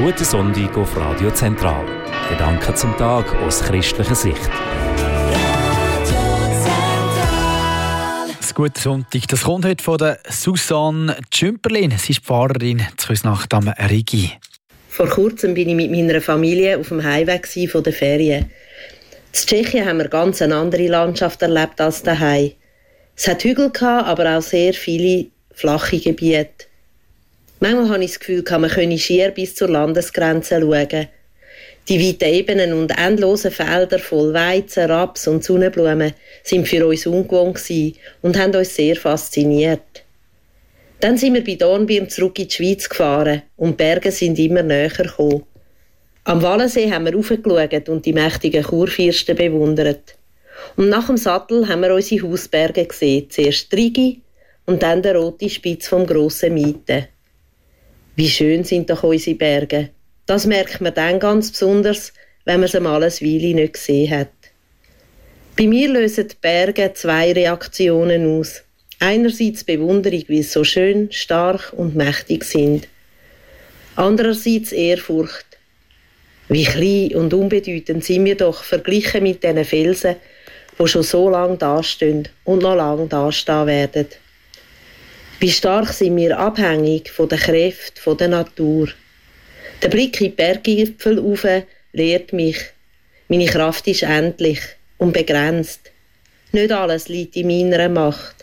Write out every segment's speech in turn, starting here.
Guten Sonntag auf Radio Zentral. Gedanken zum Tag aus christlicher Sicht. Das gute Sonntag, das kommt heute von der Susanne Tschümperlin. Sie ist Pfarrerin zu Küsnacht am Rigi. Vor kurzem bin ich mit meiner Familie auf dem Heimweg von den Ferien. In Tschechien haben wir ganz eine andere Landschaft erlebt als daheim. Es hat Hügel gehabt, aber auch sehr viele flache Gebiete. Manchmal habe ich das Gefühl, man könne schier bis zur Landesgrenze schauen. Die weiten Ebenen und endlosen Felder voll Weizen, Raps und Sonnenblumen sind für uns ungewohnt und haben uns sehr fasziniert. Dann sind wir bei Dornbirn zurück in die Schweiz gefahren und die Berge sind immer näher gekommen. Am Wallensee haben wir raufgeschaut und die mächtigen Kurfürsten bewundert. Und nach dem Sattel haben wir unsere Hausberge gesehen, zuerst die Rigi und dann der rote Spitz vom grossen Mieten. Wie schön sind doch unsere Berge. Das merkt man dann ganz besonders, wenn man sie mal eine Weile nicht gesehen hat. Bei mir lösen die Berge zwei Reaktionen aus. Einerseits Bewunderung, wie sie so schön, stark und mächtig sind. Andererseits Ehrfurcht. Wie klein und unbedeutend sind wir doch verglichen mit diesen Felsen, die schon so lange dastehen und noch lange dastehen werden. Wie stark sind wir abhängig von den Kräften der Natur. Der Blick in die Berggipfel rauf lehrt mich, meine Kraft ist endlich und begrenzt. Nicht alles liegt in meiner Macht.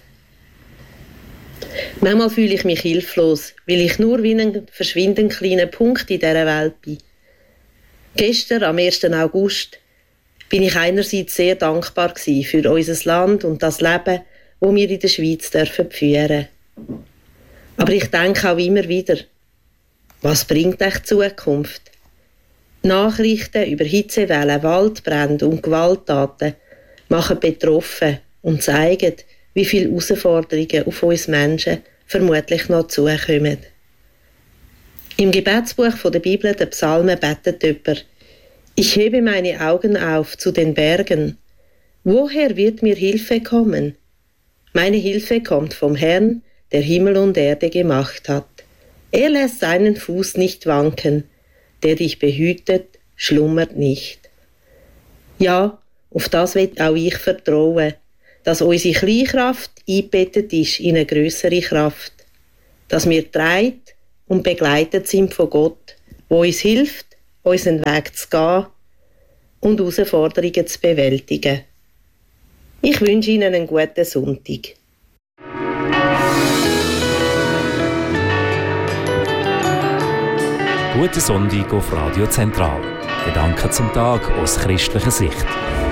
Manchmal fühle ich mich hilflos, weil ich nur wie ein verschwindend kleiner Punkt in dieser Welt bin. Gestern, am 1. August, bin ich einerseits sehr dankbar für unser Land und das Leben, das wir in der Schweiz führen dürfen. Aber ich denke auch immer wieder, was bringt euch die Zukunft? Nachrichten über Hitzewellen, Waldbrände und Gewalttaten machen betroffen und zeigen, wie viele Herausforderungen auf uns Menschen vermutlich noch zukommen. Im Gebetsbuch der Bibel, der Psalmen, betet jemand: Ich hebe meine Augen auf zu den Bergen. Woher wird mir Hilfe kommen? Meine Hilfe kommt vom Herrn, der Himmel und Erde gemacht hat. Er lässt seinen Fuß nicht wanken. Der dich behütet, schlummert nicht. Ja, auf das will auch ich vertrauen, dass unsere Kleinkraft eingebettet ist in eine grössere Kraft. Dass wir getragen und begleitet sind von Gott, der uns hilft, unseren Weg zu gehen und Herausforderungen zu bewältigen. Ich wünsche Ihnen einen guten Sonntag. Guten Sonntag auf Radio Zentral. Gedanken zum Tag aus christlicher Sicht.